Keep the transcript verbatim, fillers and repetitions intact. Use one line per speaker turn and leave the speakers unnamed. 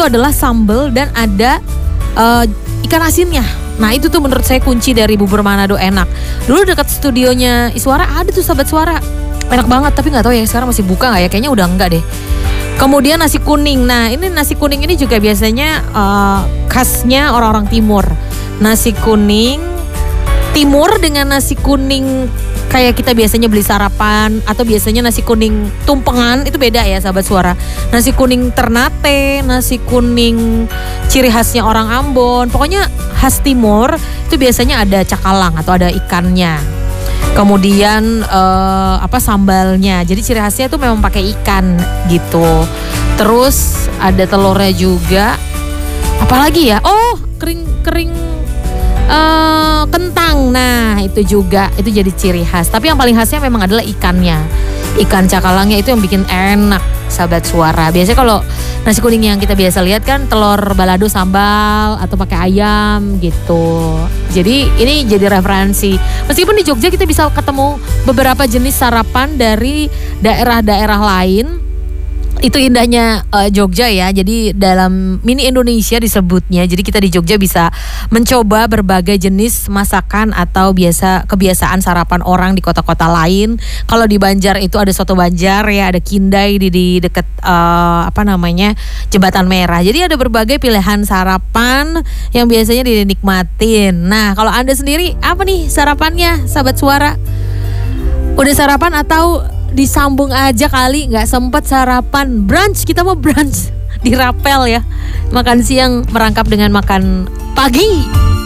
adalah sambal dan ada uh, ikan asinnya. Nah itu tuh menurut saya kunci dari bubur Manado enak. Dulu dekat studionya Iswara ada tuh Sahabat Suara, enak banget, tapi nggak tahu ya sekarang masih buka nggak ya, kayaknya udah enggak deh. Kemudian nasi kuning, nah ini nasi kuning ini juga biasanya uh, khasnya orang-orang timur. Nasi kuning timur dengan nasi kuning kayak kita biasanya beli sarapan atau biasanya nasi kuning tumpengan itu beda ya Sahabat Suara. Nasi kuning Ternate, nasi kuning ciri khasnya orang Ambon, pokoknya khas timur itu biasanya ada cakalang atau ada ikannya. Kemudian eh, apa sambalnya, jadi ciri khasnya tuh memang pakai ikan gitu. Terus ada telurnya juga. Apalagi ya? Oh kering-kering uh, kentang. Nah itu juga, itu jadi ciri khas. Tapi yang paling khasnya memang adalah ikannya. Ikan cakalangnya itu yang bikin enak Sahabat Suara. Biasanya kalau nasi kuning yang kita biasa lihat kan telur balado sambal atau pakai ayam gitu. Jadi ini jadi referensi. Meskipun di Jogja kita bisa ketemu beberapa jenis sarapan dari daerah-daerah lain. Itu indahnya uh, Jogja ya. Jadi dalam mini Indonesia disebutnya. Jadi kita di Jogja bisa mencoba berbagai jenis masakan atau biasa kebiasaan sarapan orang di kota-kota lain. Kalau di Banjar itu ada soto Banjar ya, ada Kindai di, di dekat uh, apa namanya Jembatan Merah. Jadi ada berbagai pilihan sarapan yang biasanya dinikmatin. Nah, kalau Anda sendiri apa nih sarapannya Sahabat Suara? Udah sarapan atau disambung aja kali, nggak sempet sarapan? Brunch, kita mau brunch di Rapel ya. Makan siang merangkap dengan makan pagi.